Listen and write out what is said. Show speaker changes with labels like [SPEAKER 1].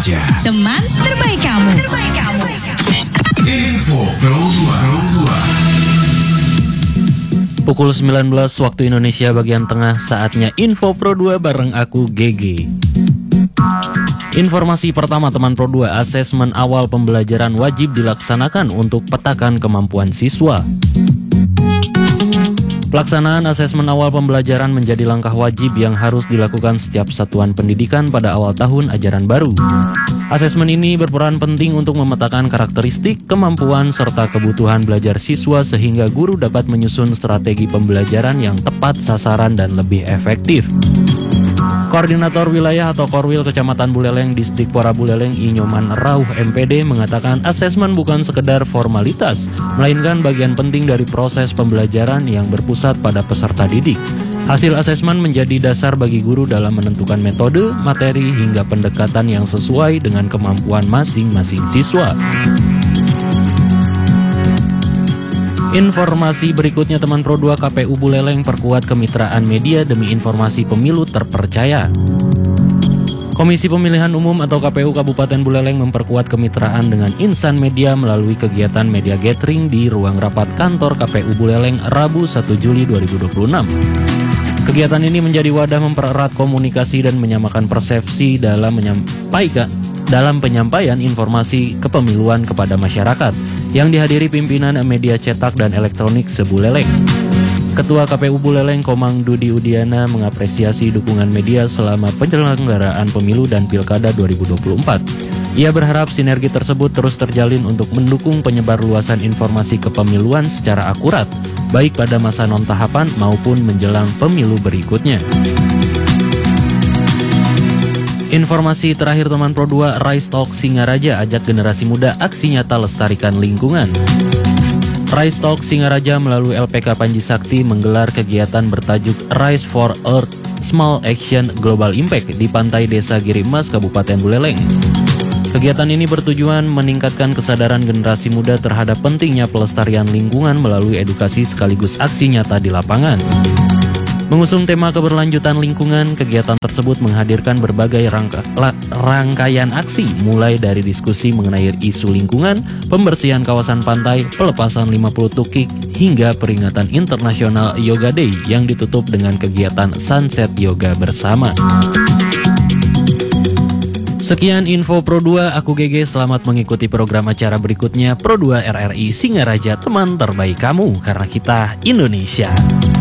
[SPEAKER 1] Singaraja,
[SPEAKER 2] teman terbaik kamu.
[SPEAKER 1] Info Pro 2.
[SPEAKER 3] Pukul 19 waktu Indonesia bagian tengah, saatnya Info Pro 2 bareng aku GG. Informasi pertama teman Pro 2, asesmen awal pembelajaran wajib dilaksanakan untuk petakan kemampuan siswa. Pelaksanaan asesmen awal pembelajaran menjadi langkah wajib yang harus dilakukan setiap satuan pendidikan pada awal tahun ajaran baru. Asesmen ini berperan penting untuk memetakan karakteristik, kemampuan, serta kebutuhan belajar siswa sehingga guru dapat menyusun strategi pembelajaran yang tepat sasaran dan lebih efektif. Koordinator Wilayah atau Korwil Kecamatan Buleleng, Disdikpora Buleleng, Inyoman Rauh MPD mengatakan asesmen bukan sekedar formalitas, melainkan bagian penting dari proses pembelajaran yang berpusat pada peserta didik. Hasil asesmen menjadi dasar bagi guru dalam menentukan metode, materi, hingga pendekatan yang sesuai dengan kemampuan masing-masing siswa. Informasi berikutnya teman Pro 2, KPU Buleleng perkuat kemitraan media demi informasi pemilu terpercaya. Komisi Pemilihan Umum atau KPU Kabupaten Buleleng memperkuat kemitraan dengan insan media melalui kegiatan media gathering di ruang rapat kantor KPU Buleleng Rabu 1 Juli 2026. Kegiatan ini menjadi wadah mempererat komunikasi dan menyamakan persepsi dalam penyampaian informasi kepemiluan kepada masyarakat yang dihadiri pimpinan media cetak dan elektronik se-Buleleng. Ketua KPU Buleleng Komang Dudi Udiana mengapresiasi dukungan media selama penyelenggaraan pemilu dan pilkada 2024. Ia berharap sinergi tersebut terus terjalin untuk mendukung penyebar luasan informasi kepemiluan secara akurat, baik pada masa non-tahapan maupun menjelang pemilu berikutnya. Informasi terakhir teman Pro 2, Rise Talk Singaraja ajak generasi muda aksi nyata lestarikan lingkungan. Rise Talk Singaraja melalui LPK Panji Sakti menggelar kegiatan bertajuk Rise for Earth Small Action Global Impact di Pantai Desa Giri Emas, Kabupaten Buleleng. Kegiatan ini bertujuan meningkatkan kesadaran generasi muda terhadap pentingnya pelestarian lingkungan melalui edukasi sekaligus aksi nyata di lapangan. Mengusung tema keberlanjutan lingkungan, kegiatan tersebut menghadirkan berbagai rangkaian aksi, mulai dari diskusi mengenai isu lingkungan, pembersihan kawasan pantai, pelepasan 50 tukik, hingga peringatan International Yoga Day yang ditutup dengan kegiatan Sunset Yoga bersama. Sekian Info Pro 2, aku GG, selamat mengikuti program acara berikutnya. Pro 2 RRI Singaraja, teman terbaik kamu, karena kita Indonesia.